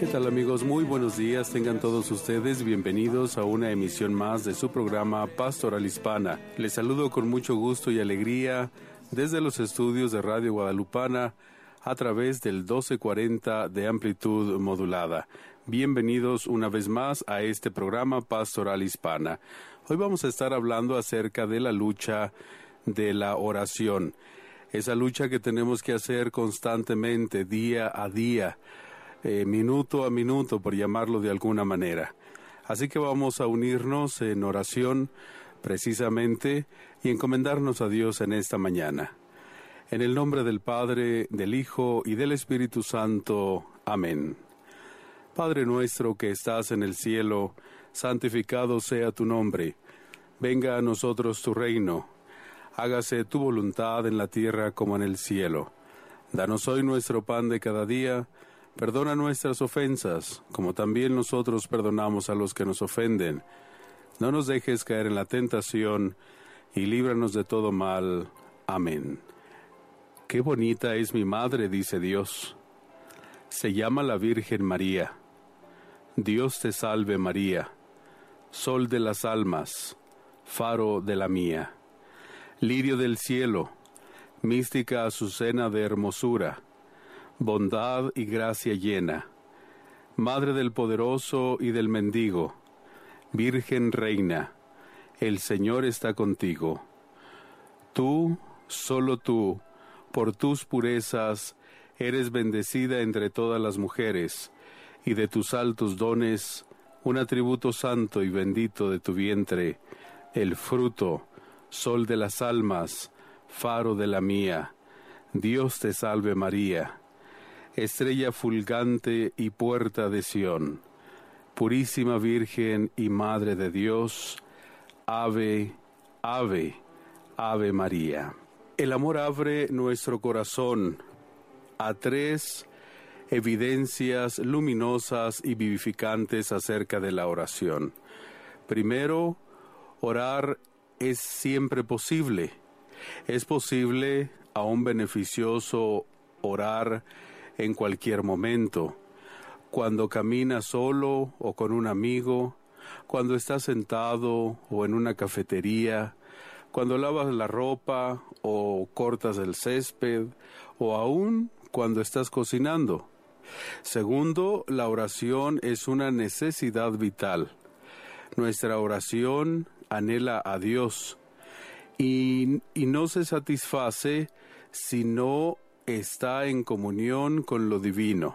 ¿Qué tal, amigos? Muy buenos días, tengan todos ustedes bienvenidos a una emisión más de su programa Pastoral Hispana. Les saludo con mucho gusto y alegría desde los estudios de Radio Guadalupana a través del 1240 de amplitud modulada. Bienvenidos una vez más a este programa Pastoral Hispana. Hoy vamos a estar hablando acerca de la lucha de la oración. Esa lucha que tenemos que hacer constantemente, día a día, minuto a minuto, por llamarlo de alguna manera. Así que vamos a unirnos en oración precisamente y encomendarnos a Dios en esta mañana. En el nombre del Padre, del Hijo y del Espíritu Santo. Amén. Padre nuestro que estás en el cielo, santificado sea tu nombre. Venga a nosotros tu reino. Hágase tu voluntad en la tierra como en el cielo. Danos hoy nuestro pan de cada día. Perdona nuestras ofensas, como también nosotros perdonamos a los que nos ofenden. No nos dejes caer en la tentación, y líbranos de todo mal. Amén. Qué bonita es mi madre, dice Dios. Se llama la Virgen María. Dios te salve María, sol de las almas, faro de la mía. Lirio del cielo, mística azucena de hermosura, bondad y gracia llena, Madre del poderoso y del mendigo, Virgen reina, el Señor está contigo. Tú, solo tú, por tus purezas, eres bendecida entre todas las mujeres, y de tus altos dones, un atributo santo y bendito de tu vientre, el fruto, sol de las almas, faro de la mía. Dios te salve María, estrella fulgante y puerta de Sión, purísima Virgen y Madre de Dios. Ave, ave, ave María. El amor abre nuestro corazón a tres evidencias luminosas y vivificantes acerca de la oración. Primero, orar es siempre posible. Es posible, aún beneficioso, orar en cualquier momento. Cuando caminas solo o con un amigo, cuando estás sentado o en una cafetería, cuando lavas la ropa o cortas el césped, o aún cuando estás cocinando. Segundo, la oración es una necesidad vital. Nuestra oración anhela a Dios y no se satisface si no está en comunión con lo divino.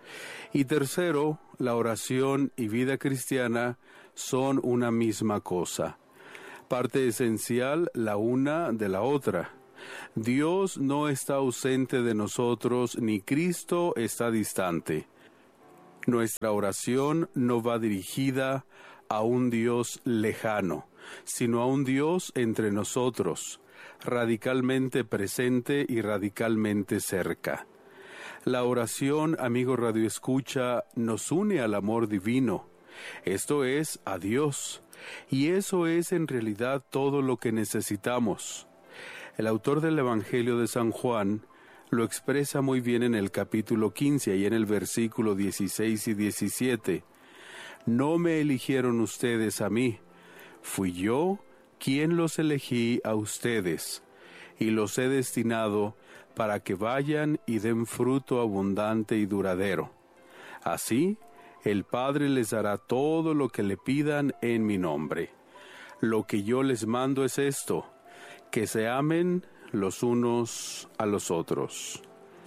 Y tercero, la oración y vida cristiana son una misma cosa, parte esencial la una de la otra. Dios no está ausente de nosotros, ni Cristo está distante. Nuestra oración no va dirigida a un Dios lejano, sino a un Dios entre nosotros, radicalmente presente y radicalmente cerca. La oración, amigo Radio Escucha, nos une al amor divino, esto es, a Dios, y eso es en realidad todo lo que necesitamos. El autor del Evangelio de San Juan lo expresa muy bien en el capítulo 15 y en el versículo 16 y 17. No me eligieron ustedes a mí, fui yo quien los elegí a ustedes, y los he destinado para que vayan y den fruto abundante y duradero. Así, el Padre les dará todo lo que le pidan en mi nombre. Lo que yo les mando es esto, que se amen los unos a los otros.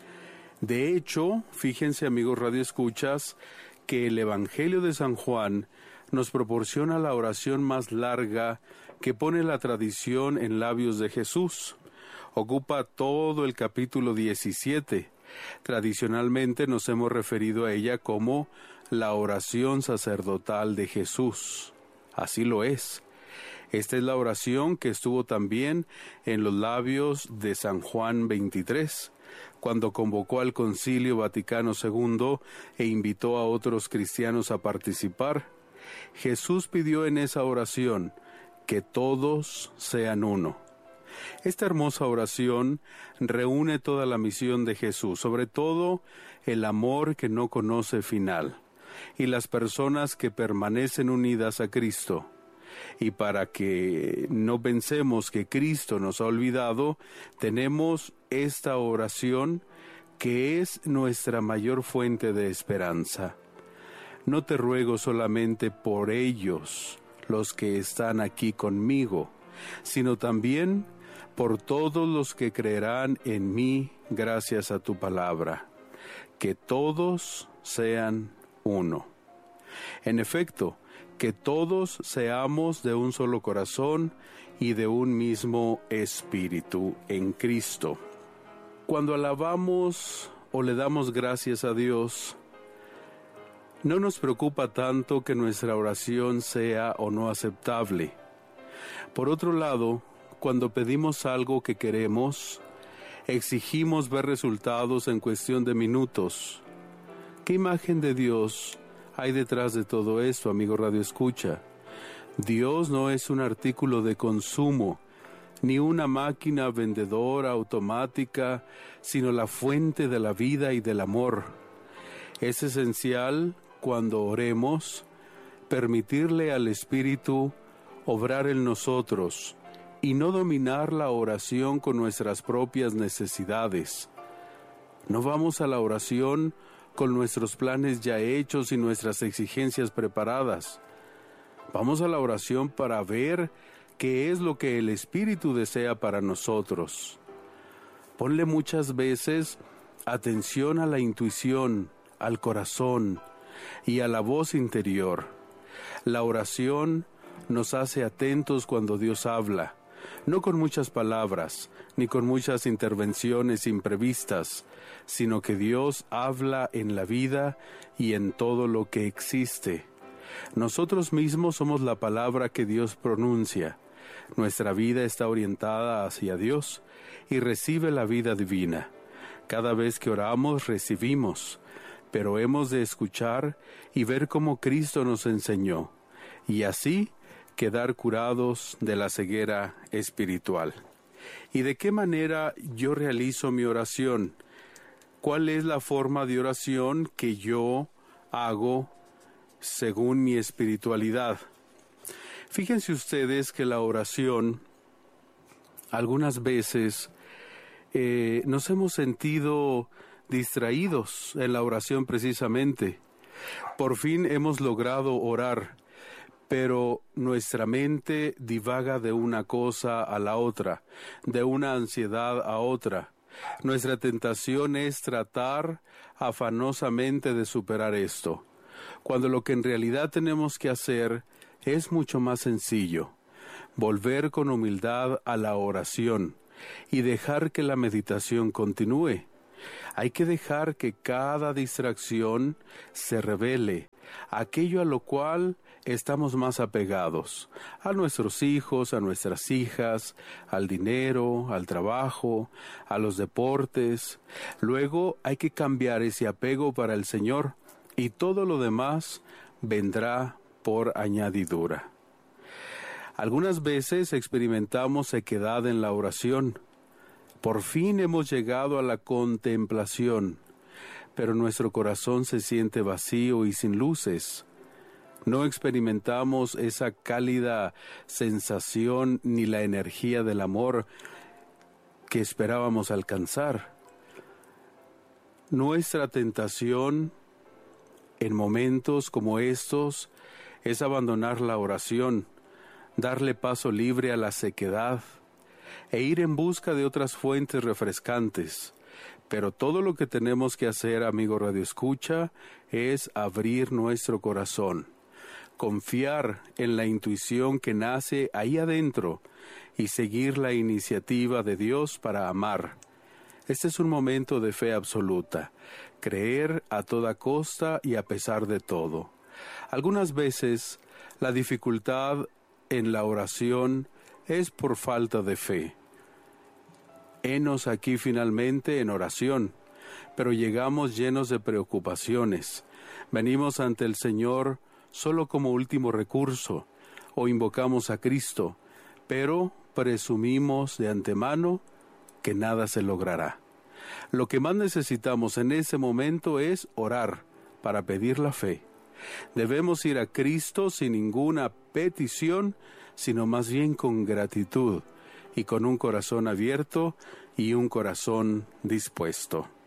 De hecho, fíjense, amigos radioescuchas, que el Evangelio de San Juan nos proporciona la oración más larga que pone la tradición en labios de Jesús. Ocupa todo el capítulo 17. Tradicionalmente nos hemos referido a ella como la oración sacerdotal de Jesús. Así lo es. Esta es la oración que estuvo también en los labios de San Juan 23, cuando convocó al Concilio Vaticano II e invitó a otros cristianos a participar. Jesús pidió en esa oración que todos sean uno. Esta hermosa oración reúne toda la misión de Jesús, sobre todo el amor que no conoce final, y las personas que permanecen unidas a Cristo. Y para que no pensemos que Cristo nos ha olvidado, tenemos esta oración que es nuestra mayor fuente de esperanza. No te ruego solamente por ellos, los que están aquí conmigo, sino también por todos los que creerán en mí gracias a tu palabra, que todos sean uno. En efecto, que todos seamos de un solo corazón y de un mismo espíritu en Cristo. Cuando alabamos o le damos gracias a Dios, no nos preocupa tanto que nuestra oración sea o no aceptable. Por otro lado, cuando pedimos algo que queremos, exigimos ver resultados en cuestión de minutos. ¿Qué imagen de Dios hay detrás de todo esto, amigo Radio Escucha? Dios no es un artículo de consumo, ni una máquina vendedora automática, sino la fuente de la vida y del amor. Es esencial, cuando oremos, permitirle al Espíritu obrar en nosotros y no dominar la oración con nuestras propias necesidades. No vamos a la oración con nuestros planes ya hechos y nuestras exigencias preparadas. Vamos a la oración para ver qué es lo que el Espíritu desea para nosotros. Ponle muchas veces atención a la intuición, al corazón y a la voz interior. La oración nos hace atentos cuando Dios habla, no con muchas palabras, ni con muchas intervenciones imprevistas, sino que Dios habla en la vida y en todo lo que existe. Nosotros mismos somos la palabra que Dios pronuncia. Nuestra vida está orientada hacia Dios y recibe la vida divina. Cada vez que oramos, recibimos, pero hemos de escuchar y ver cómo Cristo nos enseñó, y así quedar curados de la ceguera espiritual. ¿Y de qué manera yo realizo mi oración? ¿Cuál es la forma de oración que yo hago según mi espiritualidad? Fíjense ustedes que la oración, algunas veces nos hemos sentido distraídos en la oración precisamente. Por fin hemos logrado orar, pero nuestra mente divaga de una cosa a la otra, de una ansiedad a otra. Nuestra tentación es tratar afanosamente de superar esto, cuando lo que en realidad tenemos que hacer es mucho más sencillo: volver con humildad a la oración y dejar que la meditación continúe. Hay que dejar que cada distracción se revele aquello a lo cual estamos más apegados, a nuestros hijos, a nuestras hijas, al dinero, al trabajo, a los deportes. Luego hay que cambiar ese apego para el Señor, y todo lo demás vendrá por añadidura. Algunas veces experimentamos sequedad en la oración. Por fin hemos llegado a la contemplación, pero nuestro corazón se siente vacío y sin luces. No experimentamos esa cálida sensación ni la energía del amor que esperábamos alcanzar. Nuestra tentación en momentos como estos es abandonar la oración, darle paso libre a la sequedad e ir en busca de otras fuentes refrescantes. Pero todo lo que tenemos que hacer, amigo Radio Escucha, es abrir nuestro corazón, confiar en la intuición que nace ahí adentro y seguir la iniciativa de Dios para amar. Este es un momento de fe absoluta, creer a toda costa y a pesar de todo. Algunas veces la dificultad en la oración es por falta de fe. Henos aquí finalmente en oración, pero llegamos llenos de preocupaciones. Venimos ante el Señor solo como último recurso, o invocamos a Cristo, pero presumimos de antemano que nada se logrará. Lo que más necesitamos en ese momento es orar para pedir la fe. Debemos ir a Cristo sin ninguna petición, sino más bien con gratitud y con un corazón abierto y un corazón dispuesto.